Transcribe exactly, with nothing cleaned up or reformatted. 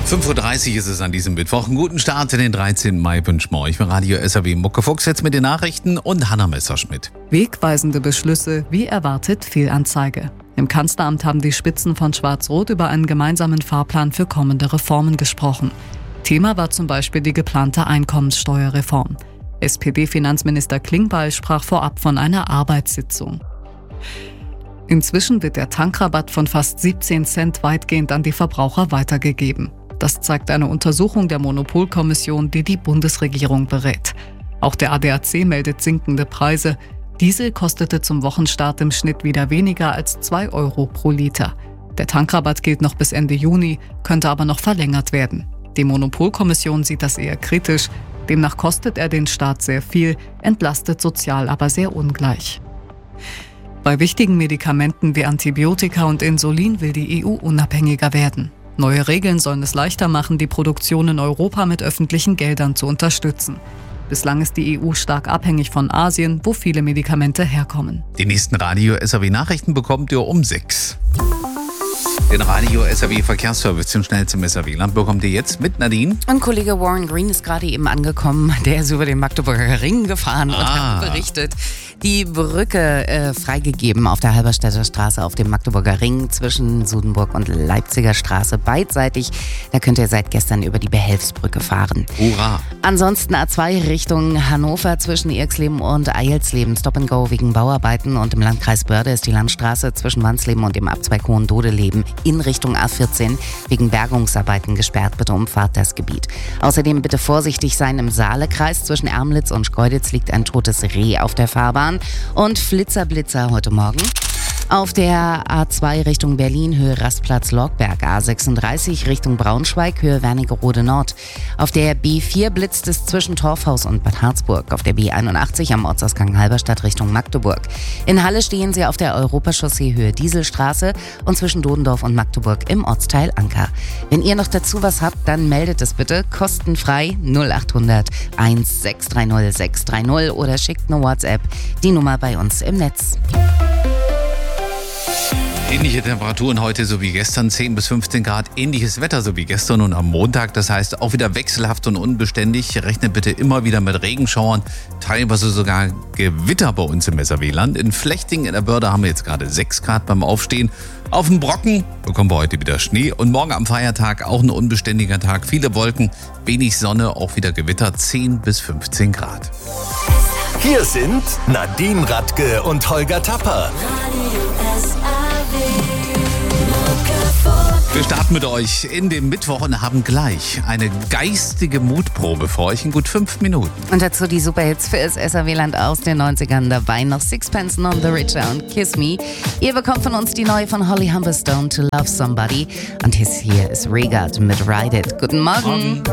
fünf Uhr dreißig ist es an diesem Mittwoch. Einen guten Start in den dreizehnten Mai wünscht mir euch. Mit Radio S R W Mucke Fuchs jetzt mit den Nachrichten und Hanna Messerschmidt. Wegweisende Beschlüsse, wie erwartet Fehlanzeige. Im Kanzleramt haben die Spitzen von Schwarz-Rot über einen gemeinsamen Fahrplan für kommende Reformen gesprochen. Thema war zum Beispiel die geplante Einkommenssteuerreform. S P D-Finanzminister Klingbeil sprach vorab von einer Arbeitssitzung. Inzwischen wird der Tankrabatt von fast siebzehn Cent weitgehend an die Verbraucher weitergegeben. Das zeigt eine Untersuchung der Monopolkommission, die die Bundesregierung berät. Auch der A D A C meldet sinkende Preise. Diesel kostete zum Wochenstart im Schnitt wieder weniger als zwei Euro pro Liter. Der Tankrabatt gilt noch bis Ende Juni, könnte aber noch verlängert werden. Die Monopolkommission sieht das eher kritisch. Demnach kostet er den Staat sehr viel, entlastet sozial aber sehr ungleich. Bei wichtigen Medikamenten wie Antibiotika und Insulin will die E U unabhängiger werden. Neue Regeln sollen es leichter machen, die Produktion in Europa mit öffentlichen Geldern zu unterstützen. Bislang ist die E U stark abhängig von Asien, wo viele Medikamente herkommen. Die nächsten Radio S R W Nachrichten bekommt ihr um sechs. Den Radio S R W Verkehrsservice zum schnellsten S R W-Land bekommt ihr jetzt mit Nadine. Und Kollege Warren Green ist gerade eben angekommen. Der ist über den Magdeburger Ring gefahren und Ah. hat berichtet, die Brücke äh, freigegeben auf der Halberstädter Straße auf dem Magdeburger Ring zwischen Sudenburg und Leipziger Straße beidseitig. Da könnt ihr seit gestern über die Behelfsbrücke fahren. Hurra! Ansonsten A zwei Richtung Hannover zwischen Irxleben und Eilsleben. Stop and Go wegen Bauarbeiten und im Landkreis Börde ist die Landstraße zwischen Wandsleben und dem Abzweig Hohendodeleben in Richtung A vierzehn wegen Bergungsarbeiten gesperrt. Bitte umfahrt das Gebiet. Außerdem bitte vorsichtig sein im Saalekreis. Zwischen Ermlitz und Schkeuditz liegt ein totes Reh auf der Fahrbahn. Und Flitzer Blitzer heute Morgen. Auf der A zwei Richtung Berlin, Höhe Rastplatz Lorgberg, A sechsunddreißig Richtung Braunschweig, Höhe Wernigerode Nord. Auf der B vier blitzt es zwischen Torfhaus und Bad Harzburg. Auf der B einundachtzig am Ortsausgang Halberstadt Richtung Magdeburg. In Halle stehen sie auf der Europachaussee Höhe Dieselstraße und zwischen Dodendorf und Magdeburg im Ortsteil Anker. Wenn ihr noch dazu was habt, dann meldet es bitte kostenfrei null achthundert eins sechs drei null sechs drei null oder schickt eine WhatsApp, die Nummer bei uns im Netz. Ähnliche Temperaturen heute so wie gestern, zehn bis fünfzehn Grad. Ähnliches Wetter so wie gestern und am Montag. Das heißt auch wieder wechselhaft und unbeständig. Rechnet bitte immer wieder mit Regenschauern, teilweise sogar Gewitter bei uns im S R W-Land. In Flechting in der Börde haben wir jetzt gerade sechs Grad beim Aufstehen. Auf dem Brocken bekommen wir heute wieder Schnee. Und morgen am Feiertag auch ein unbeständiger Tag. Viele Wolken, wenig Sonne, auch wieder Gewitter, zehn bis fünfzehn Grad. Hier sind Nadine Radke und Holger Tapper. Wir starten mit euch in den Mittwoch und haben gleich eine geistige Mutprobe für euch in gut fünf Minuten. Und dazu die Superhits für das S R W-Land aus den neunzigern dabei. Noch Sixpence None the Richer und Kiss Me. Ihr bekommt von uns die neue von Holly Humberstone, To Love Somebody. Und hier ist Regard mit Ride It. Guten Morgen. Morgen.